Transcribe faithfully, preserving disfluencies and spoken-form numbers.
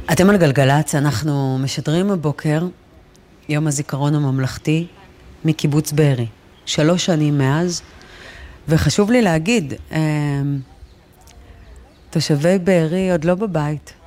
אתם על גלגלץ, אנחנו משדרים הבוקר, יום הזיכרון הממלכתי, מקיבוץ בארי. שלוש שנים מאז, וחשוב לי להגיד, תושבי בארי עוד לא בבית.